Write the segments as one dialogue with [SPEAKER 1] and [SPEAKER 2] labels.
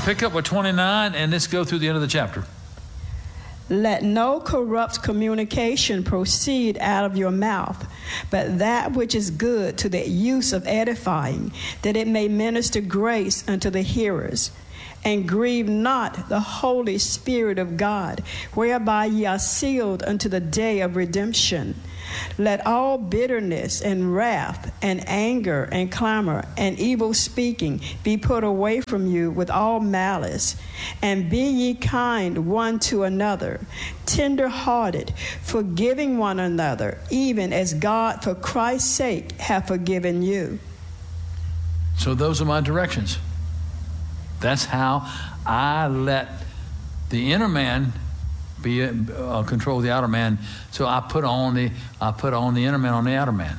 [SPEAKER 1] pick up with 29 and let's go through the end of the chapter.
[SPEAKER 2] Let no corrupt communication proceed out of your mouth, but that which is good to the use of edifying, that it may minister grace unto the hearers. And grieve not the Holy Spirit of God, whereby ye are sealed unto the day of redemption. Let all bitterness and wrath and anger and clamor and evil speaking be put away from you with all malice. And be ye kind one to another, tender-hearted, forgiving one another, even as God for Christ's sake hath forgiven you.
[SPEAKER 1] So those are my directions. That's how I let the inner man be control the outer man. So I put on the inner man on the outer man.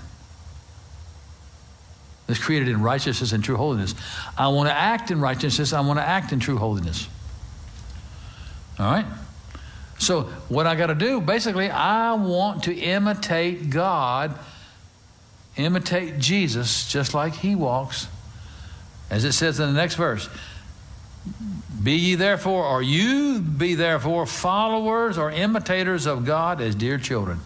[SPEAKER 1] It's created in righteousness and true holiness. I want to act in righteousness. I want to act in true holiness. All right? So what I got to do, basically, I want to imitate God, imitate Jesus, just like he walks. As it says in the next verse, be ye therefore, or you be therefore followers or imitators of God as dear children.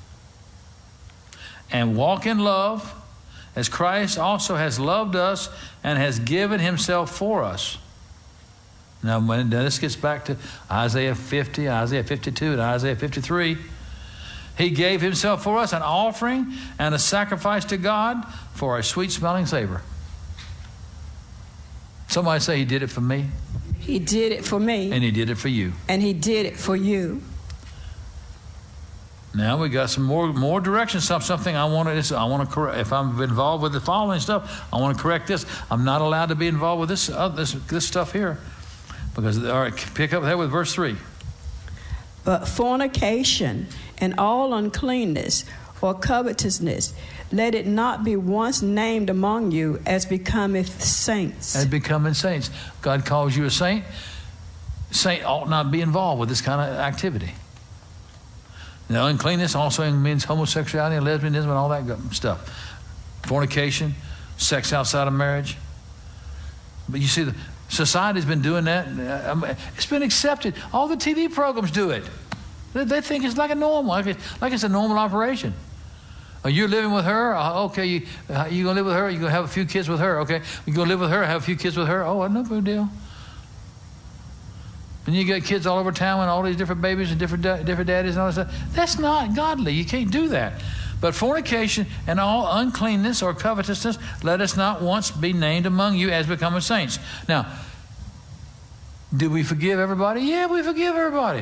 [SPEAKER 1] And walk in love, as Christ also has loved us and has given himself for us. Now, when this gets back to Isaiah 50, Isaiah 52, and Isaiah 53, he gave himself for us an offering and a sacrifice to God for a sweet-smelling savor. Somebody say he did it for me.
[SPEAKER 2] He did it for me.
[SPEAKER 1] And he did it for you.
[SPEAKER 2] And he did it for you.
[SPEAKER 1] Now we got some more directions. Something I want to correct. If I'm involved with the following stuff, I want to correct this. I'm not allowed to be involved with this stuff here, because all right, pick up there with verse 3.
[SPEAKER 2] But fornication and all uncleanness or covetousness, let it not be once named among you as becometh saints.
[SPEAKER 1] As becoming saints. God calls you a saint. Saint ought not be involved with this kind of activity. Now, uncleanness also means homosexuality and lesbianism and all that stuff. Fornication, sex outside of marriage. But you see, the society's been doing that. It's been accepted. All the TV programs do it. They think it's like a normal, like it's a normal operation. You're living with her, okay, you're going to live with her, you're going to have a few kids with her, okay. You're going to live with her, have a few kids with her, oh, no big deal. And you get kids all over town and all these different babies and different daddies and all that stuff. That's not godly. You can't do that. But fornication and all uncleanness or covetousness, let us not once be named among you as becoming saints. Now, do we forgive everybody? Yeah, we forgive everybody.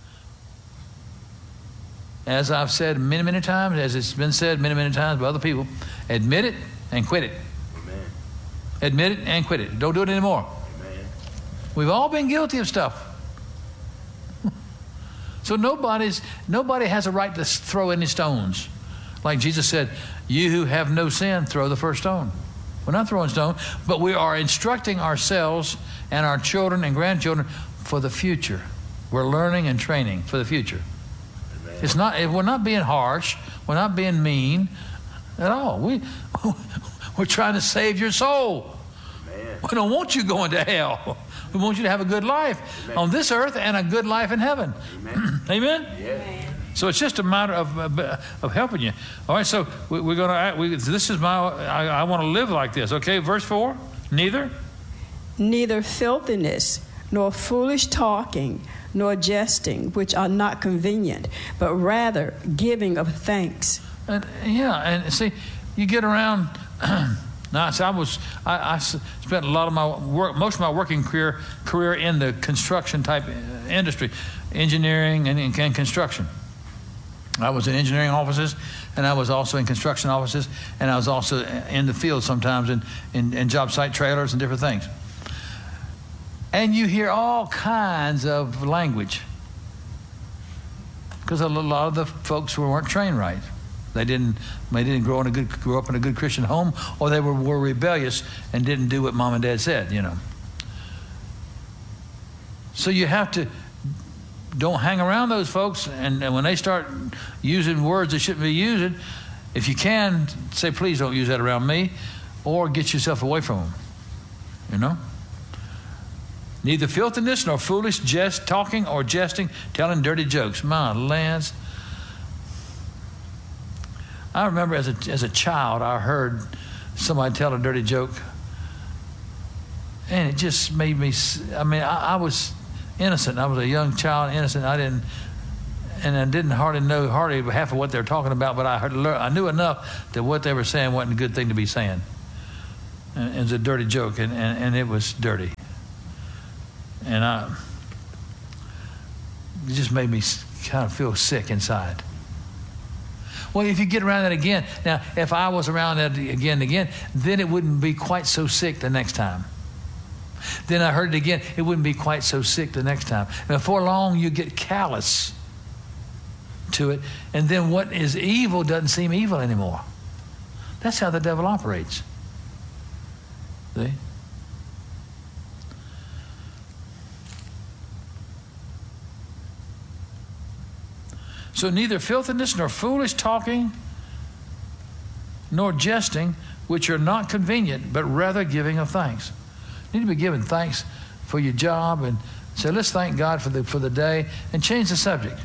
[SPEAKER 1] As I've said many, many times, as it's been said many, many times by other people, admit it and quit it.
[SPEAKER 3] Amen.
[SPEAKER 1] Admit it and quit it. Don't do it anymore.
[SPEAKER 3] Amen.
[SPEAKER 1] We've all been guilty of stuff. So nobody has a right to throw any stones. Like Jesus said, you who have no sin, throw the first stone. We're not throwing stone, but we are instructing ourselves and our children and grandchildren for the future. We're learning and training for the future. It's not. We're not being harsh. We're not being mean at all. We're trying to save your soul.
[SPEAKER 3] Amen.
[SPEAKER 1] We don't want you going to hell. We want you to have a good life on this earth and a good life in heaven.
[SPEAKER 3] Amen.
[SPEAKER 1] Amen?
[SPEAKER 3] Yeah.
[SPEAKER 1] So it's just a matter of helping you. All right, so we're going to, this is I want to live like this. Okay, verse 4, neither
[SPEAKER 2] Filthiness, nor foolish talking, nor jesting, which are not convenient, but rather giving of thanks.
[SPEAKER 1] And see, you get around. Now, I spent a lot of my work, most of my working career in the construction type industry, engineering and construction. I was in engineering offices, and I was also in construction offices, and I was also in the field sometimes in job site trailers and different things. And you hear all kinds of language because a lot of the folks weren't trained right. They didn't grow up in a good Christian home, or they were rebellious and didn't do what mom and dad said, you know. So you have to don't hang around those folks, and when they start using words they shouldn't be using, if you can, say, please don't use that around me, or get yourself away from them, you know. Neither filthiness nor foolish talking or jesting, telling dirty jokes. My lands. I remember as a child, I heard somebody tell a dirty joke, and it just made me. I was innocent. I was a young child, innocent. I didn't hardly know half of what they were talking about, but I knew enough that what they were saying wasn't a good thing to be saying. And it was a dirty joke, and it was dirty. And it just made me kind of feel sick inside. Well, if you get around that again, now, if I was around that again and again, then it wouldn't be quite so sick the next time. Then I heard it again, it wouldn't be quite so sick the next time. And before long, you get callous to it, and then what is evil doesn't seem evil anymore. That's how the devil operates. See? So neither filthiness nor foolish talking nor jesting, which are not convenient, but rather giving of thanks. You need to be giving thanks for your job and say, let's thank God for the day, and change the subject.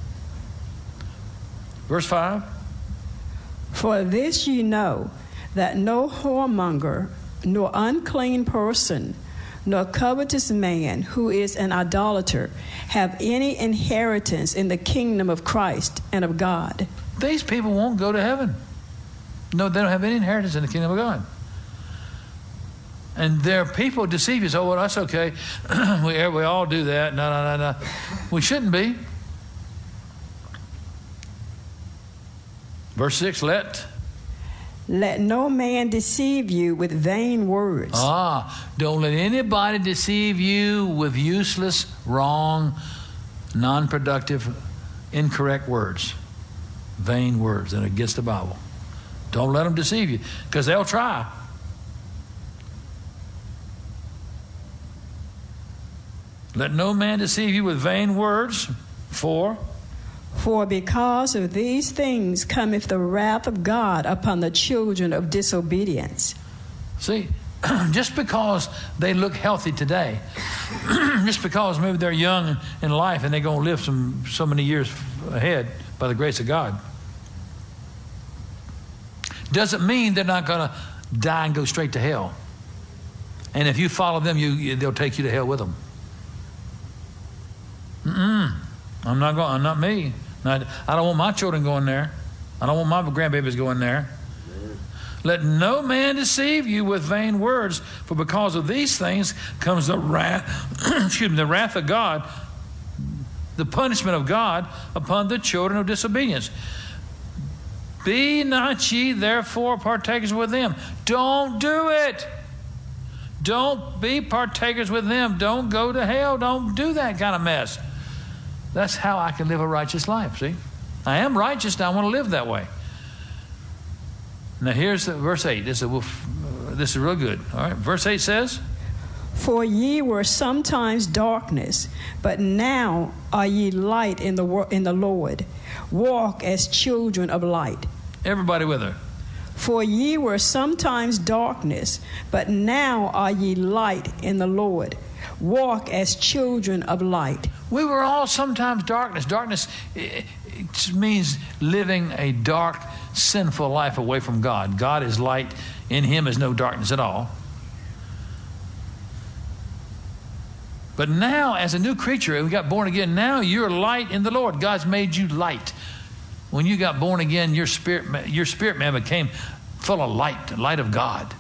[SPEAKER 1] Verse 5.
[SPEAKER 2] For this ye know, that no whoremonger, nor unclean person, nor covetous man who is an idolater have any inheritance in the kingdom of Christ and of God.
[SPEAKER 1] These people won't go to heaven. No, they don't have any inheritance in the kingdom of God. And there are people deceive you. So, well, that's okay. we all do that. No. We shouldn't be. Verse 6, Let
[SPEAKER 2] no man deceive you with vain words.
[SPEAKER 1] Don't let anybody deceive you with useless, wrong, non-productive, incorrect words. Vain words that are against the Bible. Don't let them deceive you, because they'll try. Let no man deceive you with vain words. For
[SPEAKER 2] because of these things cometh the wrath of God upon the children of disobedience.
[SPEAKER 1] See, just because they look healthy today, just because maybe they're young in life and they're going to live so many years ahead by the grace of God, doesn't mean they're not going to die and go straight to hell. And if you follow them, they'll take you to hell with them. I'm not me. I don't want my children going there. I don't want my grandbabies going there. Let no man deceive you with vain words, for because of these things comes the wrath, the wrath of God, the punishment of God upon the children of disobedience. Be not ye therefore partakers with them. Don't do it. Don't be partakers with them. Don't go to hell. Don't do that kind of mess. That's how I can live a righteous life, see? I am righteous, now I want to live that way. Now here's verse 8. This is real good. All right, verse 8 says,
[SPEAKER 2] For ye were sometimes darkness, but now are ye light in the Lord. Walk as children of light.
[SPEAKER 1] Everybody with her.
[SPEAKER 2] For ye were sometimes darkness, but now are ye light in the Lord. Walk as children of light.
[SPEAKER 1] We were all sometimes darkness. Darkness it means living a dark, sinful life away from God. God is light. In Him is no darkness at all. But now, as a new creature, we got born again. Now you're light in the Lord. God's made you light. When you got born again, your spirit man became full of light, the light of God.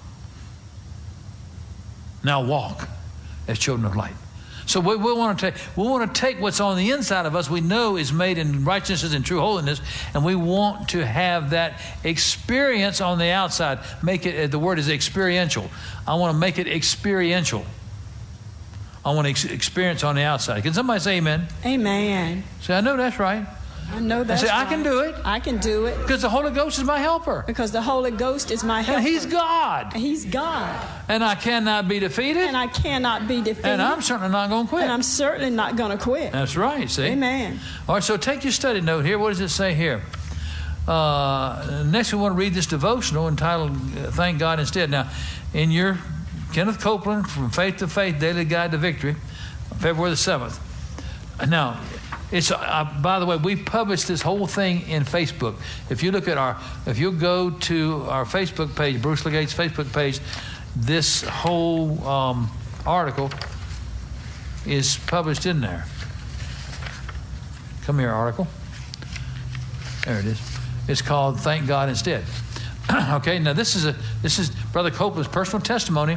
[SPEAKER 1] Now walk as children of light. So we want to take what's on the inside of us we know is made in righteousness and true holiness, and we want to have that experience on the outside. Make it, the word is experiential. I want to make it experiential. I want to experience on the outside. Can somebody say amen?
[SPEAKER 2] Amen.
[SPEAKER 1] Say, I know that's right.
[SPEAKER 2] I know that's
[SPEAKER 1] right.
[SPEAKER 2] I
[SPEAKER 1] can do it.
[SPEAKER 2] I can do it.
[SPEAKER 1] Because the Holy Ghost is my helper.
[SPEAKER 2] Because the Holy Ghost is my helper.
[SPEAKER 1] And He's God.
[SPEAKER 2] He's God.
[SPEAKER 1] And I cannot be defeated.
[SPEAKER 2] And I cannot be defeated.
[SPEAKER 1] And I'm certainly not going to quit.
[SPEAKER 2] And I'm certainly not going to quit.
[SPEAKER 1] That's right, see?
[SPEAKER 2] Amen.
[SPEAKER 1] All right, so take your study note here. What does it say here? Next we want to read this devotional entitled Thank God Instead. Now, in your Kenneth Copeland, From Faith to Faith, Daily Guide to Victory, February the 7th. Now, it's by the way, we published this whole thing in Facebook. If you go to our Facebook page, Bruce Legate's Facebook page, this whole article is published in there. Come here, article. There it is. It's called "Thank God Instead." Okay, now this is Brother Copeland's personal testimony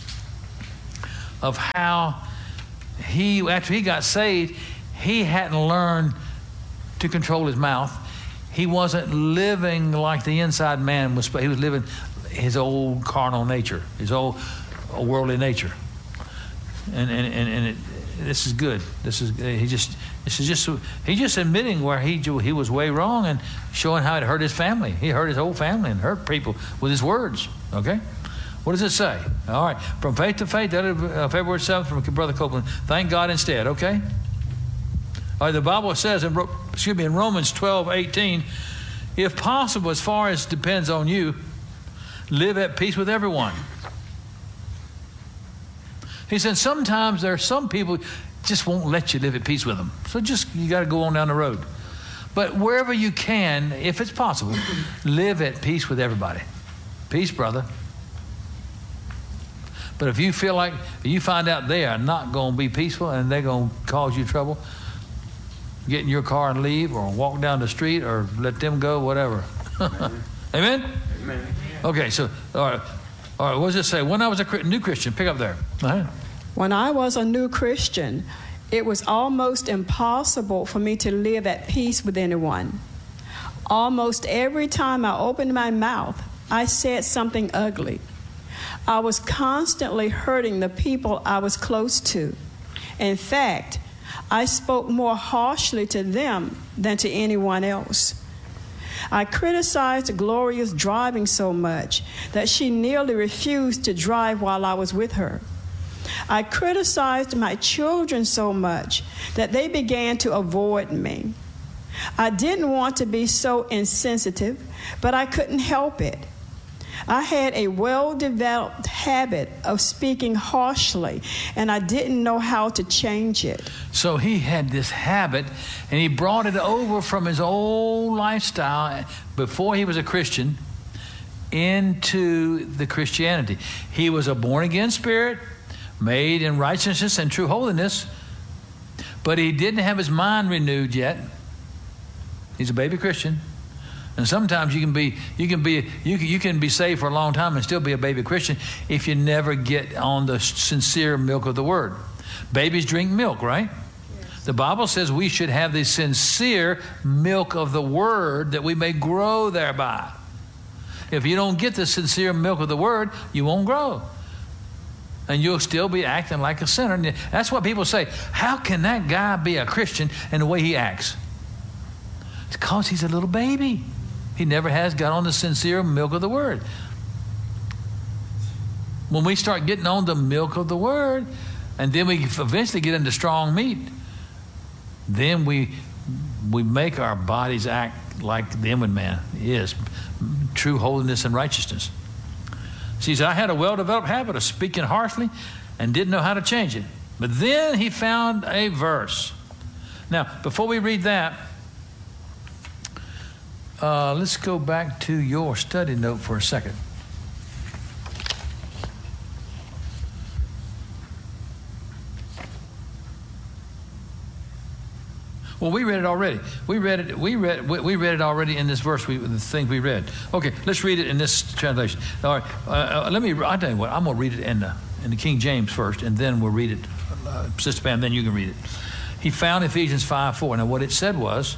[SPEAKER 1] of how after he got saved, he hadn't learned to control his mouth. He wasn't living like the inside man was. He was living his old carnal nature, his old worldly nature. And this is good. He's just admitting where he was way wrong and showing how it hurt his family. He hurt his whole family and hurt people with his words. Okay. What does it say? All right. From faith to faith, February 7th, from Brother Copeland. Thank God instead, okay? All right, the Bible says in Romans 12:18, if possible, as far as depends on you, live at peace with everyone. He said sometimes there are some people just won't let you live at peace with them. So you got to go on down the road. But wherever you can, if it's possible, live at peace with everybody. Peace, brother. But if you feel like you find out they are not going to be peaceful and they're going to cause you trouble, get in your car and leave, or walk down the street, or let them go, whatever. Amen?
[SPEAKER 3] Amen.
[SPEAKER 1] Okay, so, all right, what does it say? When I was a new Christian, pick up there. Uh-huh.
[SPEAKER 2] When I was a new Christian, it was almost impossible for me to live at peace with anyone. Almost every time I opened my mouth, I said something ugly. I was constantly hurting the people I was close to. In fact, I spoke more harshly to them than to anyone else. I criticized Gloria's driving so much that she nearly refused to drive while I was with her. I criticized my children so much that they began to avoid me. I didn't want to be so insensitive, but I couldn't help it. I had a well-developed habit of speaking harshly, and I didn't know how to change it.
[SPEAKER 1] So he had this habit, and he brought it over from his old lifestyle before he was a Christian into the Christianity. He was a born-again spirit, made in righteousness and true holiness, but he didn't have his mind renewed yet. He's a baby Christian. And sometimes you can be saved for a long time and still be a baby Christian if you never get on the sincere milk of the Word. Babies drink milk, right? Yes. The Bible says we should have the sincere milk of the Word that we may grow thereby. If you don't get the sincere milk of the Word, you won't grow. And you'll still be acting like a sinner. And that's what people say. How can that guy be a Christian in the way he acts? It's because he's a little baby. He never has got on the sincere milk of the Word. When we start getting on the milk of the Word, and then we eventually get into strong meat, then we make our bodies act like the inward man is, true holiness and righteousness. See, I had a well-developed habit of speaking harshly and didn't know how to change it. But then he found a verse. Now, before we read that, let's go back to your study note for a second. Well, we read it already. We read it already in this verse. The thing we read. Okay, let's read it in this translation. All right, I'll tell you what. I'm going to read it in the King James first, and then we'll read it. Sister Pam, then you can read it. He found Ephesians 5:4. Now, what it said was,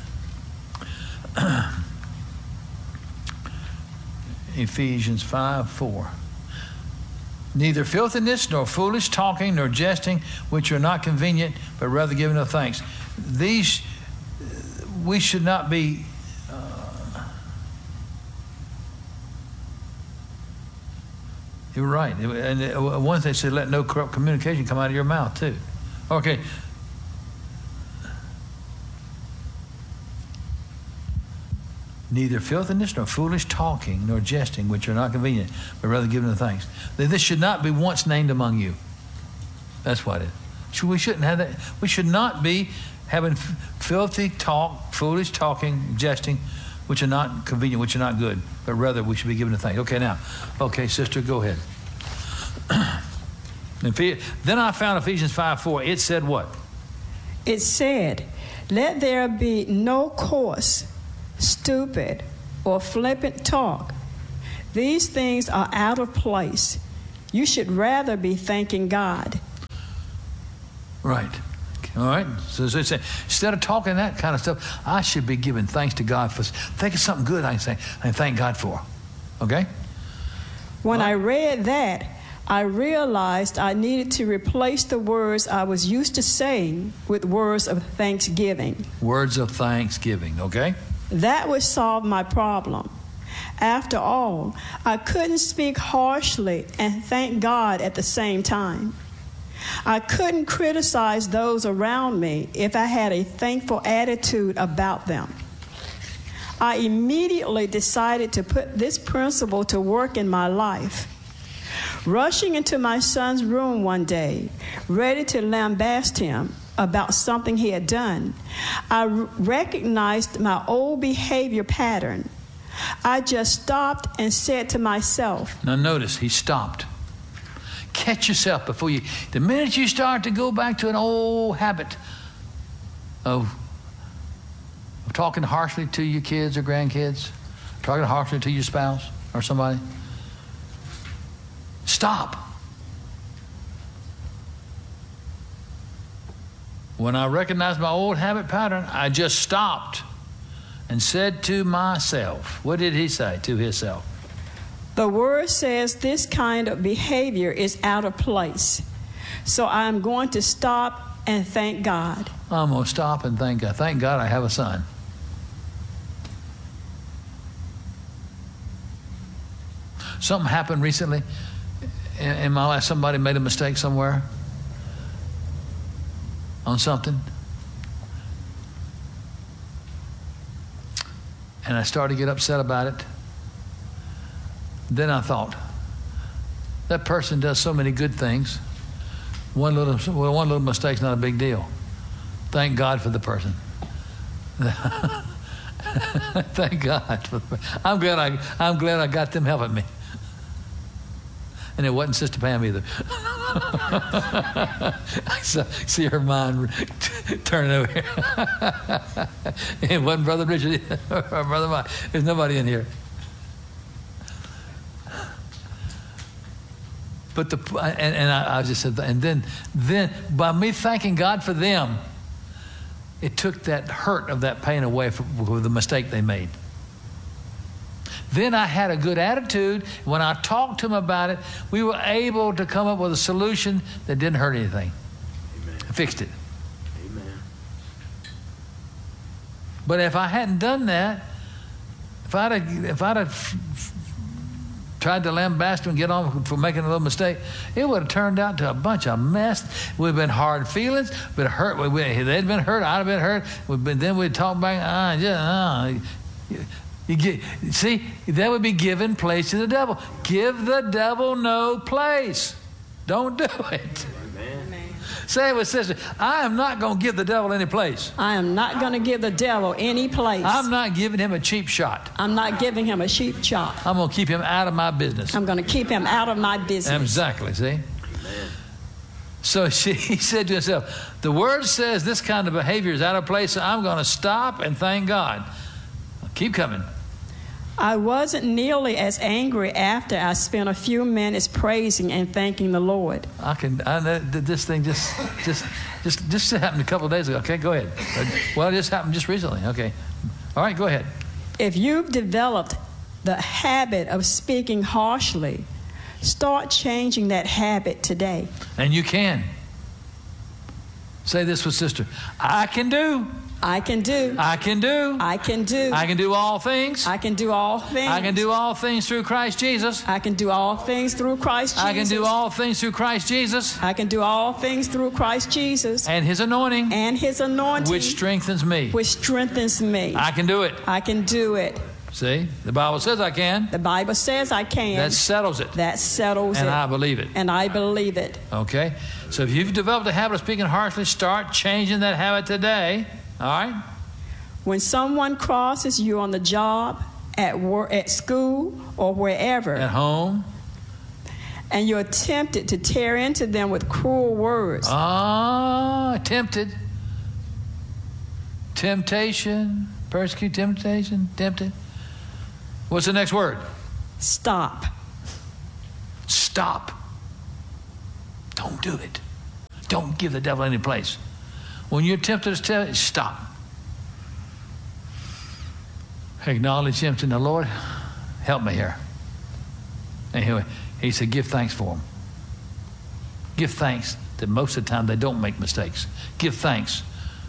[SPEAKER 1] Ephesians 5:4. Neither filthiness, nor foolish talking, nor jesting, which are not convenient, but rather giving of thanks. These, we should not be you're right. And once they said, let no corrupt communication come out of your mouth, too. Okay. Neither filthiness, nor foolish talking, nor jesting, which are not convenient, but rather giving of thanks. This should not be once named among you. That's what it is. We shouldn't have that. We should not be having filthy talk, foolish talking, jesting, which are not convenient, which are not good, but rather we should be given to thanks. Okay, sister, go ahead. Then I found Ephesians 5:4. It said what?
[SPEAKER 2] It said, "Let there be no coarse, stupid, or flippant talk. These things are out of place. You should rather be thanking God."
[SPEAKER 1] Right. All right. So it said, instead of talking that kind of stuff, I should be giving thanks to God for thinking something good I can say and thank God for. Okay?
[SPEAKER 2] When I read that, I realized I needed to replace the words I was used to saying with words of thanksgiving.
[SPEAKER 1] Words of thanksgiving. Okay?
[SPEAKER 2] That would solve my problem. After all, I couldn't speak harshly and thank God at the same time. I couldn't criticize those around me if I had a thankful attitude about them. I immediately decided to put this principle to work in my life. Rushing into my son's room one day, ready to lambast him about something he had done, I recognized my old behavior pattern. I just stopped and said to myself.
[SPEAKER 1] Now notice, he stopped. Catch yourself before you. The minute you start to go back to an old habit of talking harshly to your kids or grandkids, talking harshly to your spouse or somebody, stop. When I recognized my old habit pattern, I just stopped and said to myself, what did he say to himself?
[SPEAKER 2] The word says this kind of behavior is out of place. So I'm going to stop and thank God.
[SPEAKER 1] I'm going to stop and thank God. Thank God I have a son. Something happened recently in my life. Somebody made a mistake somewhere on something. And I started to get upset about it. Then I thought, that person does so many good things. One little mistake's not a big deal. Thank God for the person. Thank God for the person. I'm glad I got them helping me. And it wasn't Sister Pam either. I see her mind turning over here. It wasn't Brother Richard or Brother Mike. There's nobody in here. But I just said, and then by me thanking God for them, it took that hurt of that pain away from the mistake they made. Then I had a good attitude. When I talked to them about it, we were able to come up with a solution that didn't hurt anything.
[SPEAKER 3] Amen.
[SPEAKER 1] I fixed it.
[SPEAKER 3] Amen.
[SPEAKER 1] But if I hadn't done that, if I'd have tried to lambast them and get on for making a little mistake, it would have turned out to a bunch of mess. It would have been hard feelings, been hurt. They'd been hurt, I'd have been hurt. Then we'd talk back. See, that would be giving place to the devil. Give the devil no place. Don't do it.
[SPEAKER 3] Amen.
[SPEAKER 1] Say it with sister, I am not going to give the devil any place.
[SPEAKER 2] I am not going to give the devil any place.
[SPEAKER 1] I'm not giving him a cheap shot.
[SPEAKER 2] I'm not giving him a cheap shot.
[SPEAKER 1] I'm going to keep him out of my business.
[SPEAKER 2] I'm going to keep him out of my business.
[SPEAKER 1] Exactly, see?
[SPEAKER 3] Amen.
[SPEAKER 1] So he said to himself, the word says this kind of behavior is out of place, so I'm going to stop and thank God. Keep coming.
[SPEAKER 2] I wasn't nearly as angry after I spent a few minutes praising and thanking the Lord.
[SPEAKER 1] I know this thing just happened a couple of days ago. Okay, go ahead. Well, it just happened just recently. Okay. All right, go ahead.
[SPEAKER 2] If you've developed the habit of speaking harshly, start changing that habit today.
[SPEAKER 1] And you can. Say this with sister. I can do.
[SPEAKER 2] I can do.
[SPEAKER 1] I can do.
[SPEAKER 2] I can do.
[SPEAKER 1] I can do all things.
[SPEAKER 2] I can do all things.
[SPEAKER 1] I can do all things through Christ Jesus.
[SPEAKER 2] I can do all things through Christ Jesus.
[SPEAKER 1] I can do all things through Christ Jesus.
[SPEAKER 2] I can do all things through Christ Jesus.
[SPEAKER 1] And His anointing.
[SPEAKER 2] And His anointing.
[SPEAKER 1] Which strengthens me.
[SPEAKER 2] Which strengthens me.
[SPEAKER 1] I can do it.
[SPEAKER 2] I can do it.
[SPEAKER 1] See, the Bible says I can.
[SPEAKER 2] The Bible says I can.
[SPEAKER 1] That settles it.
[SPEAKER 2] That settles it.
[SPEAKER 1] And I believe it.
[SPEAKER 2] And I believe it.
[SPEAKER 1] Okay? So if you've developed a habit of speaking harshly, start changing that habit today. All right?
[SPEAKER 2] When someone crosses you on the job, at work, at school, or wherever,
[SPEAKER 1] At home.
[SPEAKER 2] and you're tempted to tear into them with cruel words,
[SPEAKER 1] Tempted. Temptation. Persecute, temptation, tempted. What's the next word?
[SPEAKER 2] stop.
[SPEAKER 1] Stop. Don't do it. Don't give the devil any place. When you're tempted to tell it, stop. Acknowledge him to the Lord, help me here. And he said, give thanks for them. Give thanks that most of the time they don't make mistakes. Give thanks.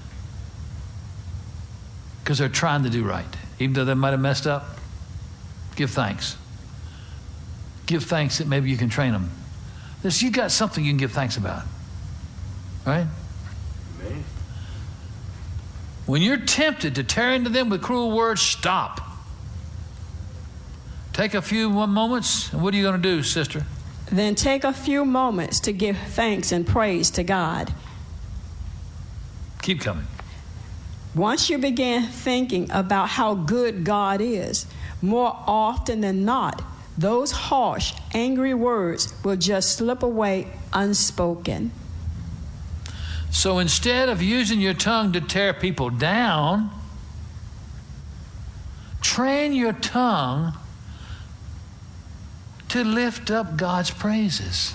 [SPEAKER 1] Because they're trying to do right. Even though they might have messed up, give thanks. Give thanks that maybe you can train them. You got something you can give thanks about. Right?
[SPEAKER 3] Amen.
[SPEAKER 1] When you're tempted to tear into them with cruel words, stop. Take a few moments, and what are you going to do, sister?
[SPEAKER 2] Then take a few moments to give thanks and praise to God.
[SPEAKER 1] Keep coming.
[SPEAKER 2] Once you begin thinking about how good God is, more often than not, those harsh, angry words will just slip away unspoken.
[SPEAKER 1] So instead of using your tongue to tear people down, train your tongue to lift up God's praises.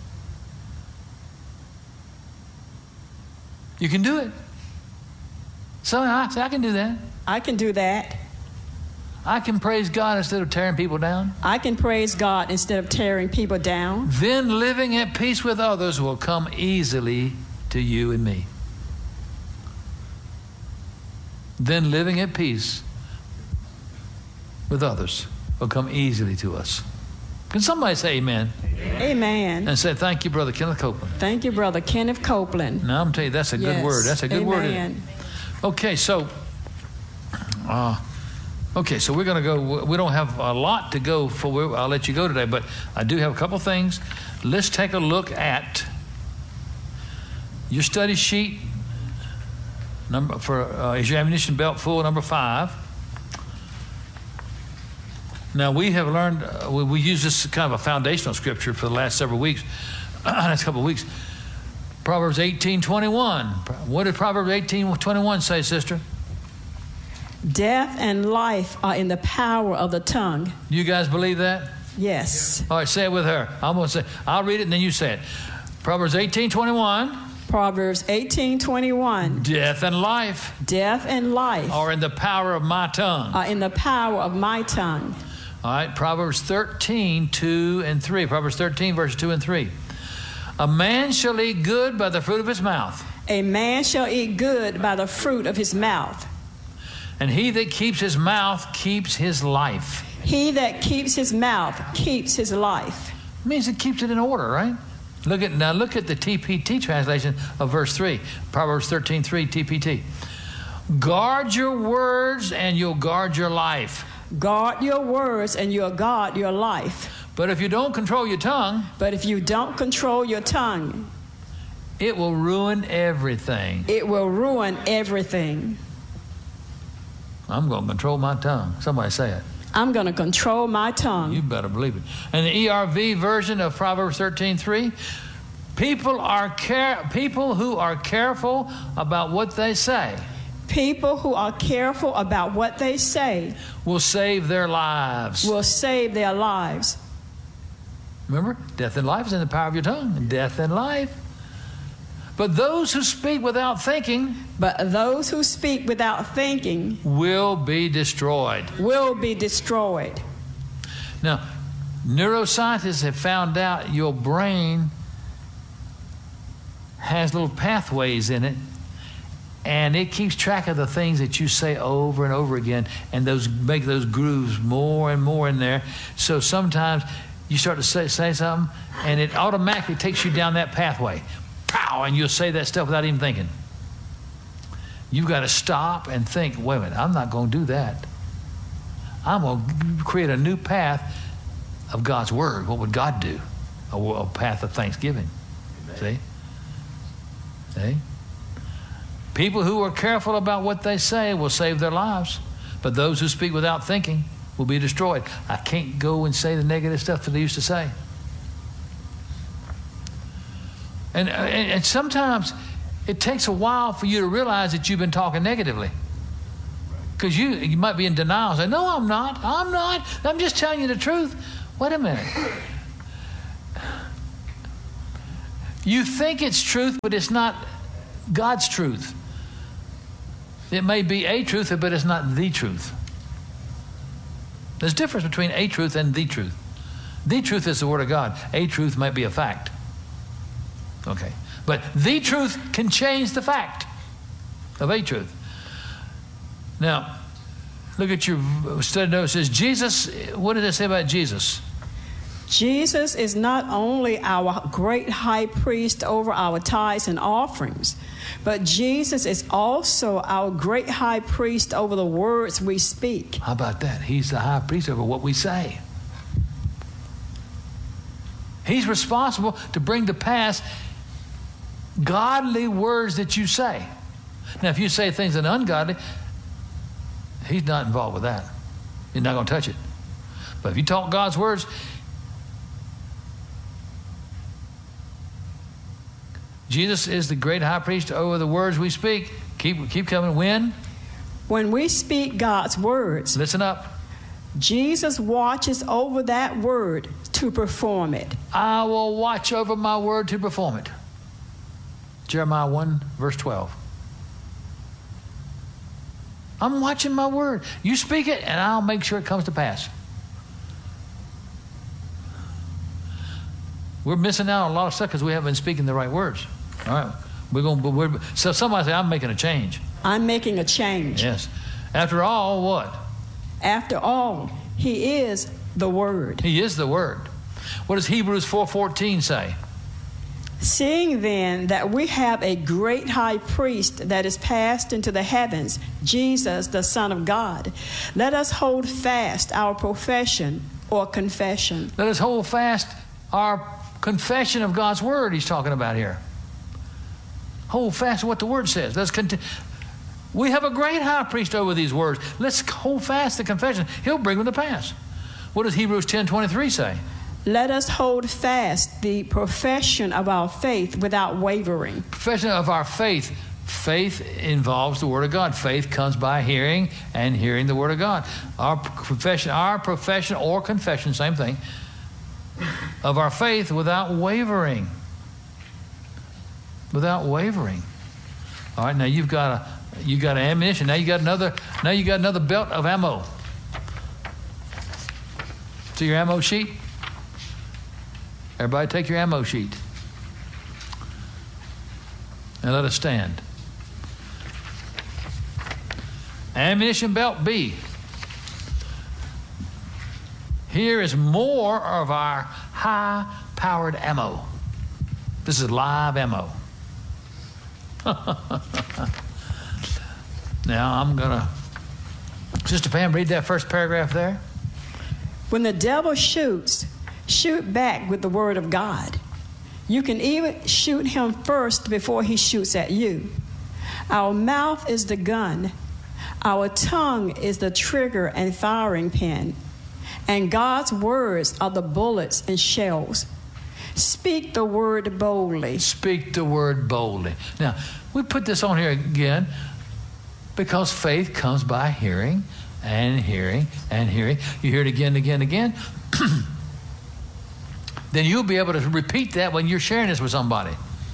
[SPEAKER 1] You can do it. So I can do that.
[SPEAKER 2] I can do that.
[SPEAKER 1] I can praise God instead of tearing people down.
[SPEAKER 2] I can praise God instead of tearing people down.
[SPEAKER 1] Then living at peace with others will come easily to you and me. Then living at peace with others will come easily to us. Can somebody say amen?
[SPEAKER 2] Amen.
[SPEAKER 1] And say, thank you, Brother Kenneth Copeland.
[SPEAKER 2] Thank you, Brother Kenneth Copeland.
[SPEAKER 1] Now, I'm telling you, that's a good
[SPEAKER 2] Yes.
[SPEAKER 1] word. That's a good word.
[SPEAKER 2] Amen.
[SPEAKER 1] Isn't it? Okay, so we're going to go. We don't have a lot to go for. I'll let you go today, but I do have a couple things. Let's take a look at your study sheet. Is your ammunition belt full? Number 5. Now we have learned. We use this kind of a foundational scripture for the last several weeks. Last couple of weeks. Proverbs 18:21. What did Proverbs 18:21 say, sister?
[SPEAKER 2] Death and life are in the power of the tongue.
[SPEAKER 1] Do you guys believe that?
[SPEAKER 2] Yes.
[SPEAKER 1] All right, say it with her. I'm going to say, I'll read it and then you say it. Proverbs 18:21.
[SPEAKER 2] Proverbs 18:21.
[SPEAKER 1] Death and life
[SPEAKER 2] Death and life
[SPEAKER 1] are in the power of my tongue.
[SPEAKER 2] are in the power of my tongue.
[SPEAKER 1] All right, Proverbs 13:2 and 3. Proverbs 13, verses 2 and 3. A man shall eat good by the fruit of his mouth,
[SPEAKER 2] A man shall eat good by the fruit of his mouth.
[SPEAKER 1] and he that keeps his mouth keeps his life.
[SPEAKER 2] He that keeps his mouth keeps his life.
[SPEAKER 1] It means it keeps it in order, right? Look at the TPT translation of verse 3. Proverbs 13:3 TPT. Guard your words and you'll guard your life.
[SPEAKER 2] Guard your words and you'll guard your life.
[SPEAKER 1] But if you don't control your tongue,
[SPEAKER 2] But if you don't control your tongue,
[SPEAKER 1] it will ruin everything.
[SPEAKER 2] it will ruin everything.
[SPEAKER 1] I'm going to control my tongue. Somebody say it.
[SPEAKER 2] I'm going to control my tongue.
[SPEAKER 1] You better believe it. And the ERV version of Proverbs 13:3, people who are careful about what they say
[SPEAKER 2] People who are careful about what they say
[SPEAKER 1] will save their lives.
[SPEAKER 2] will save their lives.
[SPEAKER 1] Remember, death and life is in the power of your tongue. Death and life. But those who speak without thinking
[SPEAKER 2] But those who speak without thinking
[SPEAKER 1] will be destroyed.
[SPEAKER 2] will be destroyed.
[SPEAKER 1] Now, neuroscientists have found out your brain has little pathways in it, and it keeps track of the things that you say over and over again, and those make those grooves more and more in there. So sometimes you start to say something, and it automatically takes you down that pathway. Pow! And you'll say that stuff without even thinking. You've got to stop and think, wait a minute, I'm not going to do that. I'm going to create a new path of God's word. What would God do? A path of thanksgiving.
[SPEAKER 3] Amen.
[SPEAKER 1] See? People who are careful about what they say will save their lives, but those who speak without thinking will be destroyed. I can't go and say the negative stuff that they used to say. And sometimes it takes a while for you to realize that you've been talking negatively. Because you might be in denial and say, no, I'm not. I'm just telling you the truth. Wait a minute. You think it's truth, but it's not God's truth. It may be a truth, but it's not the truth. There's a difference between a truth and the truth. The truth is the Word of God. A truth might be a fact. Okay. But the truth can change the fact of a truth. Now, look at your study note. It says, Jesus, what did it say about Jesus?
[SPEAKER 2] Jesus is not only our great high priest over our tithes and offerings, but Jesus is also our great high priest over the words we speak.
[SPEAKER 1] How about that? He's the high priest over what we say. He's responsible to bring to pass godly words that you say. Now, if you say things that are ungodly, he's not involved with that. He's not going to touch it. But if you talk God's words, Jesus is the great high priest over the words we speak. Keep coming.
[SPEAKER 2] When we speak God's words,
[SPEAKER 1] listen up.
[SPEAKER 2] Jesus watches over that word to perform it.
[SPEAKER 1] I will watch over my word to perform it. Jeremiah 1, verse 12. I'm watching my word. You speak it, and I'll make sure it comes to pass. We're missing out on a lot of stuff because we haven't been speaking the right words. All right. So somebody say, I'm making a change.
[SPEAKER 2] I'm making a change.
[SPEAKER 1] Yes. After all, what?
[SPEAKER 2] After all, he is the Word.
[SPEAKER 1] He is the Word. What does Hebrews 4:14 say?
[SPEAKER 2] Seeing then that we have a great high priest that is passed into the heavens, Jesus, the Son of God, let us hold fast our profession or confession.
[SPEAKER 1] Let us hold fast our confession of God's Word he's talking about here. Hold fast to what the Word says. We have a great high priest over these words. Let's hold fast the confession. He'll bring them to pass. What does Hebrews 10:23 say?
[SPEAKER 2] Let us hold fast the profession of our faith without wavering.
[SPEAKER 1] Profession of our faith. Faith involves the Word of God. Faith comes by hearing, and hearing the Word of God. Our profession or confession, same thing, of our faith without wavering. Without wavering. All right, now you got ammunition. Now you got another belt of ammo. See your ammo sheet? Everybody take your ammo sheet. And let us stand. Ammunition belt B. Here is more of our high-powered ammo. This is live ammo. Now I'm going to, Sister Pam, read that first paragraph there.
[SPEAKER 2] When the devil shoots, shoot back with the Word of God. You can even shoot him first before he shoots at you. Our mouth is the gun. Our tongue is the trigger and firing pin. And God's words are the bullets and shells. Speak the word boldly.
[SPEAKER 1] Speak the word boldly. Now, we put this on here again because faith comes by hearing and hearing and hearing. You hear it again and again and again. Then you'll be able to repeat that when you're sharing this with somebody.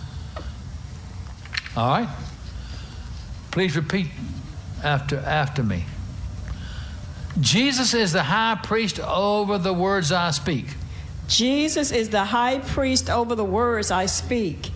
[SPEAKER 1] All right? Please repeat after me. Jesus is the high priest over the words I speak.
[SPEAKER 2] Jesus is the high priest over the words I speak.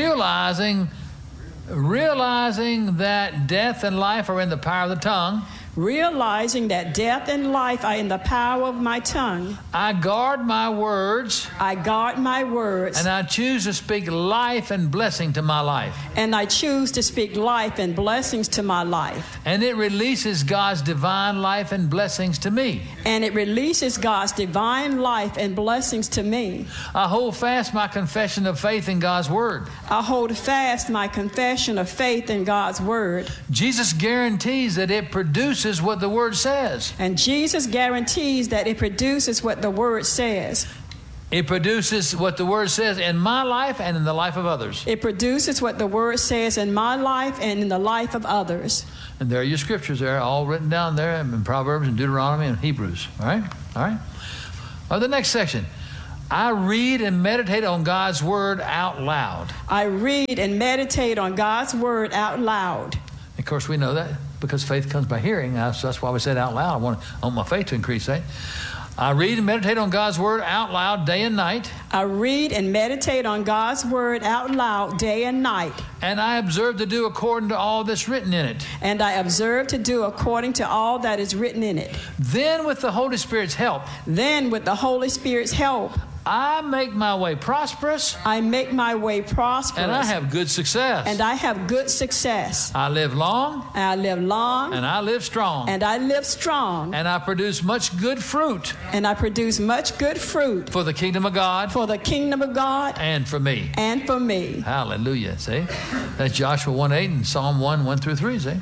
[SPEAKER 1] Realizing that death and life are in the power of the tongue.
[SPEAKER 2] Realizing that death and life are in the power of my tongue,
[SPEAKER 1] I guard my words,
[SPEAKER 2] I guard my words,
[SPEAKER 1] and I choose to speak life and blessing to my life.
[SPEAKER 2] and I choose to speak life and blessings to my life.
[SPEAKER 1] And it releases God's divine life and blessings to me.
[SPEAKER 2] And it releases God's divine life and blessings to me.
[SPEAKER 1] I hold fast my confession of faith in God's word.
[SPEAKER 2] I hold fast my confession of faith in God's word.
[SPEAKER 1] Jesus guarantees that it produces what the word says.
[SPEAKER 2] And Jesus guarantees that it produces what the word says.
[SPEAKER 1] It produces what the word says in my life and in the life of others.
[SPEAKER 2] It produces what the word says in my life and in the life of others.
[SPEAKER 1] And there are your scriptures there, all written down there in Proverbs and Deuteronomy and Hebrews. All right? All right? The next section. I read and meditate on God's word out loud.
[SPEAKER 2] I read and meditate on God's word out loud.
[SPEAKER 1] Of course, we know that because faith comes by hearing. That's why we said out loud. I want my faith to increase, right? I read and meditate on God's word out loud day and night.
[SPEAKER 2] I read and meditate on God's word out loud day and night.
[SPEAKER 1] And I observe to do according to all that's written in it.
[SPEAKER 2] And I observe to do according to all that is written in it.
[SPEAKER 1] Then with the Holy Spirit's help,
[SPEAKER 2] Then with the Holy Spirit's help,
[SPEAKER 1] I make my way prosperous,
[SPEAKER 2] I make my way prosperous.
[SPEAKER 1] and I have good success.
[SPEAKER 2] And I have good success.
[SPEAKER 1] I live long,
[SPEAKER 2] And I live long.
[SPEAKER 1] and I live strong.
[SPEAKER 2] And I live strong.
[SPEAKER 1] And I produce much good fruit
[SPEAKER 2] And I produce much good fruit
[SPEAKER 1] for the kingdom of God
[SPEAKER 2] for the kingdom of God
[SPEAKER 1] and for me.
[SPEAKER 2] and for me.
[SPEAKER 1] Hallelujah. See? That's Joshua 1:8 and Psalm 1 through 3. See?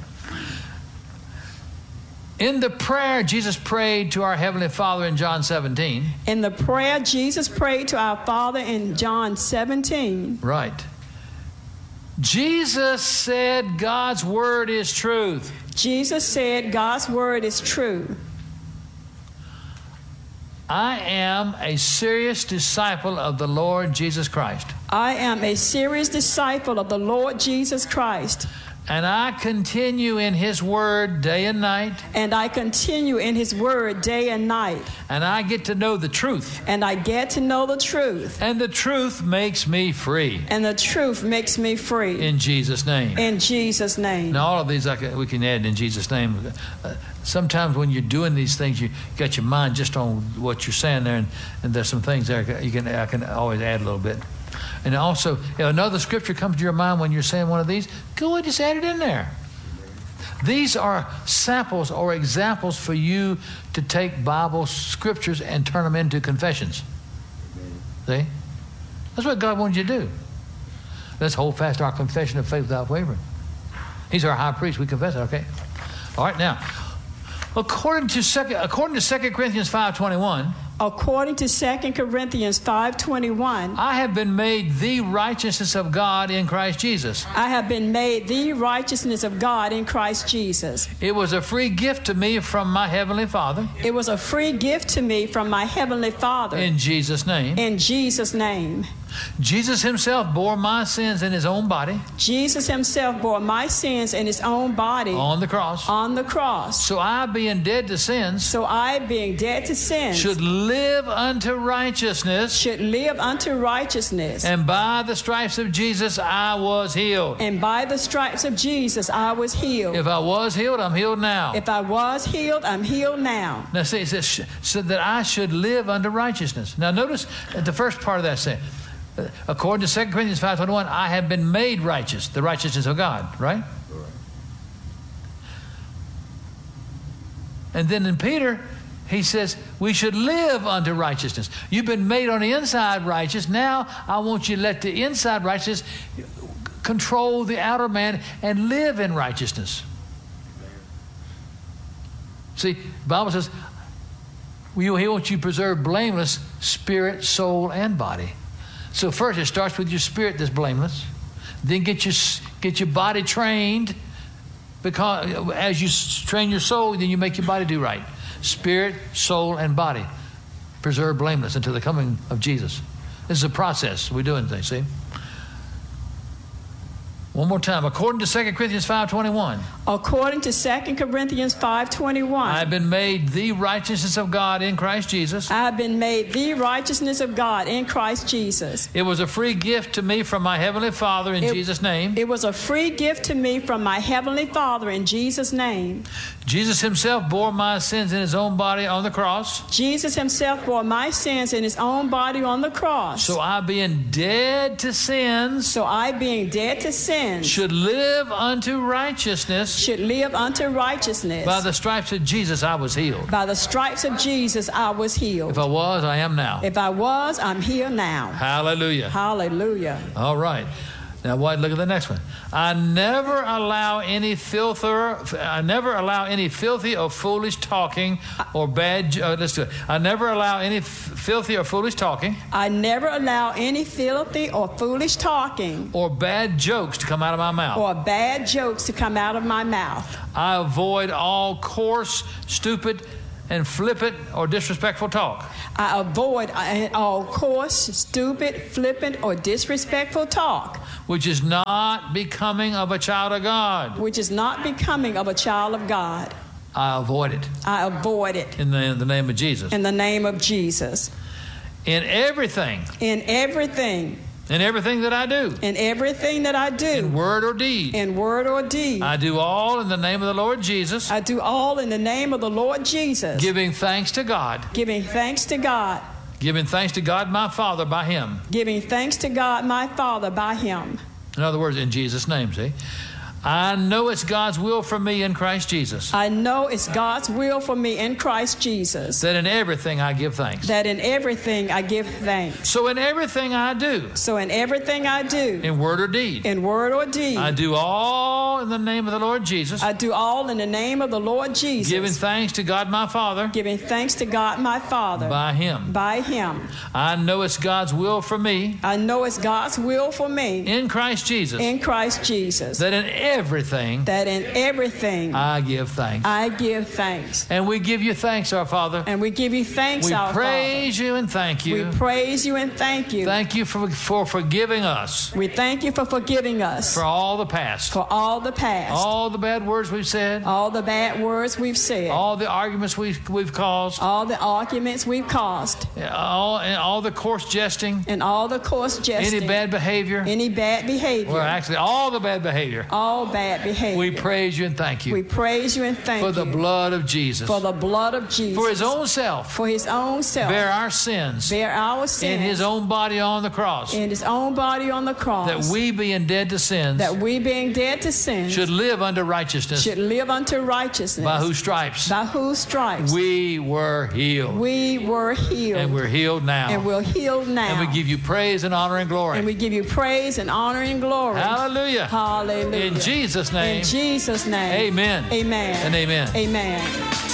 [SPEAKER 1] In the prayer Jesus prayed to our Heavenly Father in John 17.
[SPEAKER 2] In the prayer Jesus prayed to our Father in John 17,
[SPEAKER 1] Right. Jesus said God's word is truth.
[SPEAKER 2] Jesus said God's word is true.
[SPEAKER 1] I am a serious disciple of the Lord Jesus Christ.
[SPEAKER 2] I am a serious disciple of the Lord Jesus Christ.
[SPEAKER 1] And I continue in His Word day and night.
[SPEAKER 2] And I continue in His word day and night.
[SPEAKER 1] And I get to know the truth.
[SPEAKER 2] And I get to know the truth.
[SPEAKER 1] And the truth makes me free.
[SPEAKER 2] And the truth makes me free.
[SPEAKER 1] In Jesus' name.
[SPEAKER 2] In Jesus' name.
[SPEAKER 1] Now, all of these we can add in Jesus' name. Sometimes when you're doing these things, you got your mind just on what you're saying there, and there's some things there I can always add a little bit. And also, if another scripture comes to your mind when you're saying one of these, go ahead and just add it in there. These are samples or examples for you to take Bible scriptures and turn them into confessions. See? That's what God wanted you to do. Let's hold fast our confession of faith without wavering. He's our high priest. We confess it, okay? All right, now, according to 2 Corinthians 5:21,
[SPEAKER 2] According to 2 Corinthians 5:21,
[SPEAKER 1] I have been made the righteousness of God in Christ Jesus.
[SPEAKER 2] I have been made the righteousness of God in Christ Jesus.
[SPEAKER 1] It was a free gift to me from my Heavenly Father.
[SPEAKER 2] It was a free gift to me from my Heavenly Father.
[SPEAKER 1] In Jesus' name.
[SPEAKER 2] In Jesus' name.
[SPEAKER 1] Jesus Himself bore my sins in His own body.
[SPEAKER 2] Jesus Himself bore my sins in His own body
[SPEAKER 1] On the cross.
[SPEAKER 2] on the cross.
[SPEAKER 1] So I, being dead to sins,
[SPEAKER 2] So I, being dead to sins,
[SPEAKER 1] should live unto righteousness.
[SPEAKER 2] should live unto righteousness.
[SPEAKER 1] And by the stripes of Jesus, I was healed.
[SPEAKER 2] And by the stripes of Jesus, I was healed.
[SPEAKER 1] If I was healed, I'm healed now.
[SPEAKER 2] If I was healed, I'm healed now.
[SPEAKER 1] Now, see, it says, so that I should live unto righteousness. Now, notice the first part of that saying. According to 2 Corinthians 5:21, I have been made righteous, the righteousness of God, right? And then in Peter, he says, we should live unto righteousness. You've been made on the inside righteous. Now I want you to let the inside righteousness control the outer man and live in righteousness. See, the Bible says, He wants you to preserve blameless spirit, soul, and body. So first it starts with your spirit that's blameless. Then get your body trained, because as you train your soul, then you make your body do right. Spirit, soul, and body. Preserve blameless until the coming of Jesus. This is a process we're doing things, see? One more time. According to 2 Corinthians 5:21.
[SPEAKER 2] According to 2 Corinthians 5:21.
[SPEAKER 1] I have been made the righteousness of God in Christ Jesus.
[SPEAKER 2] I have been made the righteousness of God in Christ Jesus.
[SPEAKER 1] It was a free gift to me from my Heavenly Father in Jesus' name.
[SPEAKER 2] It was a free gift to me from my Heavenly Father in Jesus' name.
[SPEAKER 1] Jesus himself bore my sins in his own body on the cross.
[SPEAKER 2] Jesus himself bore my sins in his own body on the cross.
[SPEAKER 1] So I, being dead to sins,
[SPEAKER 2] So I, being dead to sins,
[SPEAKER 1] should live unto righteousness.
[SPEAKER 2] should live unto righteousness.
[SPEAKER 1] By the stripes of Jesus I was healed.
[SPEAKER 2] By the stripes of Jesus I was healed.
[SPEAKER 1] If I was, I am now.
[SPEAKER 2] If I was, I'm here now.
[SPEAKER 1] Hallelujah.
[SPEAKER 2] Hallelujah.
[SPEAKER 1] All right. Now, look at the next one. I never allow any filthy or foolish talking or bad. Let's do it. I never allow any filthy or foolish talking.
[SPEAKER 2] I never allow any filthy or foolish talking
[SPEAKER 1] or bad jokes to come out of my mouth.
[SPEAKER 2] or bad jokes to come out of my mouth.
[SPEAKER 1] I avoid all coarse, stupid, and flippant or disrespectful talk.
[SPEAKER 2] I avoid all coarse, stupid, flippant, or disrespectful talk,
[SPEAKER 1] which is not becoming of a child of God.
[SPEAKER 2] which is not becoming of a child of God.
[SPEAKER 1] I avoid it
[SPEAKER 2] I avoid it
[SPEAKER 1] in the name of Jesus.
[SPEAKER 2] in the name of Jesus.
[SPEAKER 1] In everything that I do,
[SPEAKER 2] In everything that I do,
[SPEAKER 1] in word or deed,
[SPEAKER 2] in word or deed,
[SPEAKER 1] I do all in the name of the Lord Jesus,
[SPEAKER 2] I do all in the name of the Lord Jesus,
[SPEAKER 1] giving thanks to God,
[SPEAKER 2] giving thanks to God,
[SPEAKER 1] giving thanks to God my Father by Him.
[SPEAKER 2] giving thanks to God my Father by Him.
[SPEAKER 1] In other words, in Jesus' name, see? I know it's God's will for me in Christ Jesus.
[SPEAKER 2] I know it's God's will for me in Christ Jesus,
[SPEAKER 1] That in everything I give thanks.
[SPEAKER 2] that in everything I give thanks.
[SPEAKER 1] So in everything I do,
[SPEAKER 2] So in everything I do,
[SPEAKER 1] in word or deed,
[SPEAKER 2] in word or deed,
[SPEAKER 1] I do all in the name of the Lord Jesus,
[SPEAKER 2] I do all in the name of the Lord Jesus,
[SPEAKER 1] giving thanks to God my Father
[SPEAKER 2] giving thanks to God my Father
[SPEAKER 1] by Him.
[SPEAKER 2] by Him.
[SPEAKER 1] I know it's God's will for me
[SPEAKER 2] I know it's God's will for me
[SPEAKER 1] in Christ Jesus,
[SPEAKER 2] in Christ Jesus,
[SPEAKER 1] that in everything
[SPEAKER 2] that in everything
[SPEAKER 1] I give thanks.
[SPEAKER 2] I give thanks.
[SPEAKER 1] And we give you thanks, our Father.
[SPEAKER 2] And we give you thanks,
[SPEAKER 1] We
[SPEAKER 2] our
[SPEAKER 1] praise you and thank
[SPEAKER 2] Father.
[SPEAKER 1] you.
[SPEAKER 2] We praise you and thank you.
[SPEAKER 1] Thank you for forgiving us
[SPEAKER 2] We thank you for forgiving us
[SPEAKER 1] for all the past,
[SPEAKER 2] for all the past,
[SPEAKER 1] all the bad words we've said,
[SPEAKER 2] all the bad words we've said,
[SPEAKER 1] all the arguments we've caused,
[SPEAKER 2] all the arguments we've caused,
[SPEAKER 1] all the coarse jesting,
[SPEAKER 2] and all the coarse jesting,
[SPEAKER 1] any bad behavior,
[SPEAKER 2] any bad behavior,
[SPEAKER 1] well, actually all the bad behavior.
[SPEAKER 2] all bad behavior.
[SPEAKER 1] We praise you and thank
[SPEAKER 2] We
[SPEAKER 1] you
[SPEAKER 2] praise you and thank
[SPEAKER 1] for
[SPEAKER 2] you
[SPEAKER 1] the blood of Jesus,
[SPEAKER 2] for the blood of Jesus,
[SPEAKER 1] for His own self,
[SPEAKER 2] for His own self,
[SPEAKER 1] bear our sins
[SPEAKER 2] bear our sins
[SPEAKER 1] in His own body on the cross,
[SPEAKER 2] in His own body on the cross,
[SPEAKER 1] that we being dead to sins
[SPEAKER 2] that we being dead to sin
[SPEAKER 1] should live unto righteousness,
[SPEAKER 2] should live unto righteousness,
[SPEAKER 1] by whose stripes
[SPEAKER 2] by whose stripes
[SPEAKER 1] we were healed.
[SPEAKER 2] we were healed,
[SPEAKER 1] And we're healed now.
[SPEAKER 2] and we're healed now.
[SPEAKER 1] And we give you praise and honor and glory.
[SPEAKER 2] And we give you praise and honor and glory.
[SPEAKER 1] Hallelujah.
[SPEAKER 2] Hallelujah.
[SPEAKER 1] In Jesus' name.
[SPEAKER 2] In Jesus' name.
[SPEAKER 1] Amen.
[SPEAKER 2] Amen.
[SPEAKER 1] And amen.
[SPEAKER 2] Amen.